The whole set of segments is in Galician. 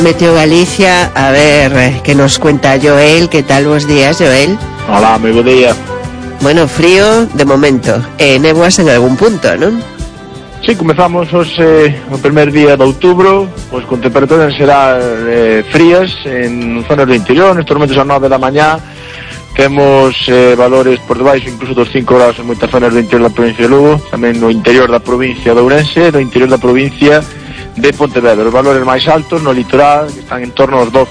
Meteo Galicia, a ver qué nos cuenta Joel. ¿Qué tal? Buenos días, Joel. Hola, moi bo día. Bueno, frío de momento, néboas en algún punto, ¿no? Sí, comezamos hoxe o primer día de outubro, pois con temperaturas será frías en zonas do interior. Nestes momentos a 9 da mañá temos valores por debaixo incluso dos 5 graus en moitas zonas do interior da provincia de Lugo, tamén no interior da provincia de Ourense, no interior da provincia de Pontevedra. Os valores máis altos no litoral que están en torno aos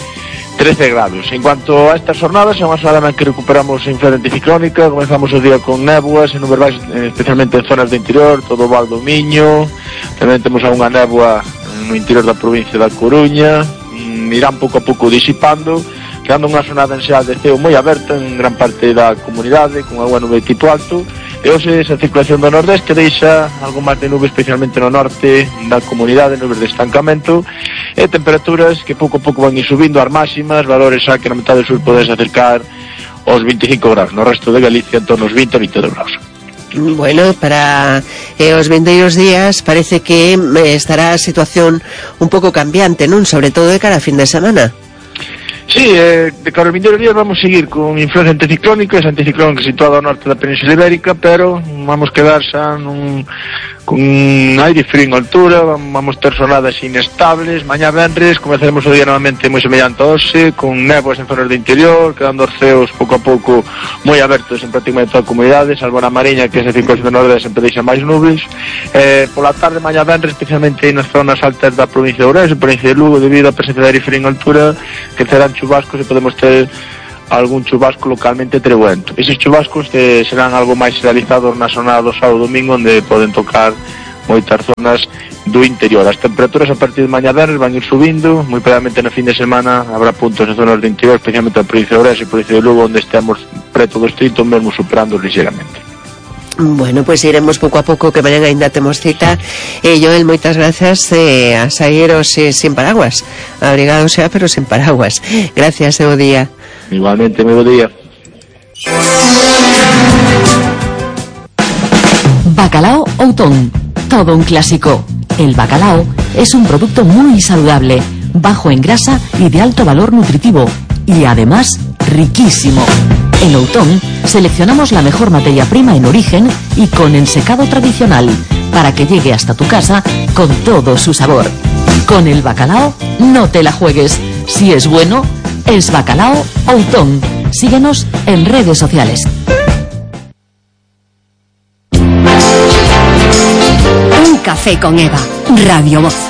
12-13 grados. En cuanto a estas jornadas, é unha jornada que recuperamos a influencia anticiclónica. Comenzamos o día con néboas en nubes baixas, especialmente en zonas do interior, todo o Val do Miño. Tamén temos unha néboa no interior da provincia da Coruña. Irán pouco a pouco disipando, quedando unha jornada en xeral de ceo moi aberta en gran parte da comunidade, con agua nube tipo alto. E hoxe esa circulación do nordeste deixa algo máis de nube, especialmente no norte da comunidade, nubes de estancamento, e temperaturas que pouco a pouco van ir subindo ás máximas, valores xa que na metade do sur podes acercar aos 25 graus, no resto de Galicia en torno aos 20-22 graus. Bueno, para os vindeiros días parece que estará a situación un pouco cambiante, non? Sobre todo de cara a fin de semana. Sí, de cara aos vindeiros días vamos seguir con influencia anticiclónica, esa anticiclónica situada ao norte da Península Ibérica, pero vamos quedar xa con aire frío en altura, vamos ter jornadas inestables. Mañá venres comezaremos o día novamente moi semellante a hoxe, con néboas en zonas do interior, quedando os ceos pouco a pouco moi abertos en prácticamente toda a comunidade, salvo na Mariña, que esa circulación do nordeste sempre deixa máis nubes. Pola tarde, mañá venres, especialmente nas zonas altas da provincia de Ourense, provincia de Lugo, debido á presencia de aire frío en altura, que serán chubascos e podemos ter algún chubasco localmente trebuento. Eses chubascos serán algo máis realizados na jornada do sábado e domingo, onde poden tocar moitas zonas do interior. As temperaturas a partir de mañá venres van ir subindo, moi probablemente no fin de semana habrá puntos en zonas do interior, especialmente a provincia de Ourense e a provincia de Lugo, onde estemos preto do estrito, mesmo superando ligeramente. Bueno, pues iremos pouco a pouco, que mañana ainda temos cita. Joel, moitas grazas, a saíros sin paraguas, abrigado xa, pero sin paraguas. Gracias, bo día. Igualmente, moi bo día. Bacalao Outón, todo un clásico. El bacalao es un producto muy saludable, bajo en grasa y de alto valor nutritivo, y además riquísimo. En Outón seleccionamos la mejor materia prima en origen y con ensecado tradicional, para que llegue hasta tu casa con todo su sabor. Con el bacalao no te la juegues. Si es bueno, es Bacalao Outón. Síguenos en redes sociales. Un café con Eva, Radio Voz.